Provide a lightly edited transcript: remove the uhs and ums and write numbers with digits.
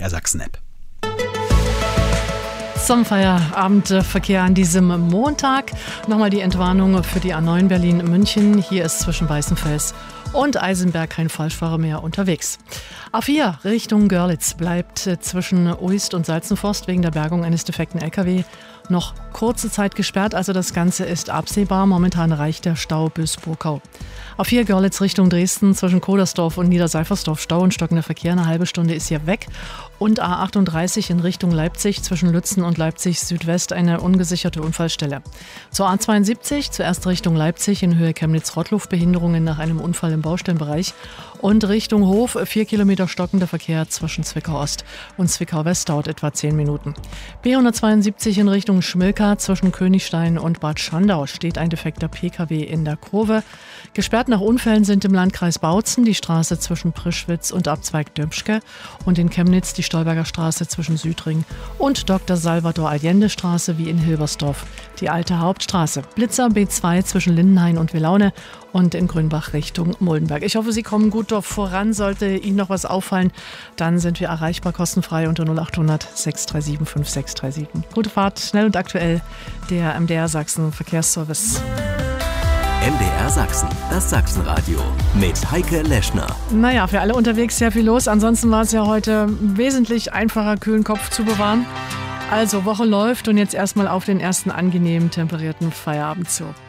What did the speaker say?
MDR Sachsen-App. Zum Feierabendverkehr an diesem Montag. Nochmal die Entwarnung für die A9 Berlin-München. Hier ist zwischen Weißenfels und Eisenberg kein Falschfahrer mehr unterwegs. A4 Richtung Görlitz bleibt zwischen Uist und Salzenforst wegen der Bergung eines defekten LKW noch kurze Zeit gesperrt. Also das Ganze ist absehbar. Momentan reicht der Stau bis Burkau. A4 Görlitz Richtung Dresden zwischen Kodersdorf und Niederseifersdorf Stau und stockender Verkehr. Eine halbe Stunde ist hier weg. Und A38 in Richtung Leipzig zwischen Lützen und Leipzig Südwest eine ungesicherte Unfallstelle. Zur A72 zuerst Richtung Leipzig in Höhe Chemnitz-Rottluff Behinderungen nach einem Unfall im Baustellenbereich. Und Richtung Hof 4 Kilometer stockender Verkehr zwischen Zwickau Ost und Zwickau West dauert etwa 10 Minuten. B172 in Richtung Schmilka zwischen Königstein und Bad Schandau steht ein defekter Pkw in der Kurve. Gesperrt nach Unfällen sind im Landkreis Bautzen die Straße zwischen Prischwitz und Abzweig Dömschke und in Chemnitz die Stolberger Straße zwischen Südring und Dr. Salvador Allende Straße wie in Hilbersdorf die alte Hauptstraße. Blitzer B2 zwischen Lindenhain und Wilaune und in Grünbach Richtung Muldenberg. Ich hoffe, Sie kommen gut voran. Sollte Ihnen noch was auffallen, dann sind wir erreichbar kostenfrei unter 0800 637 5637. Gute Fahrt, schnell und aktuell, der MDR Sachsen Verkehrsservice. MDR Sachsen, das Sachsenradio mit Heike Leschner. Naja, für alle unterwegs sehr viel los. Ansonsten war es ja heute wesentlich einfacher, kühlen Kopf zu bewahren. Also, Woche läuft und jetzt erstmal auf den ersten angenehmen, temperierten Feierabend zu.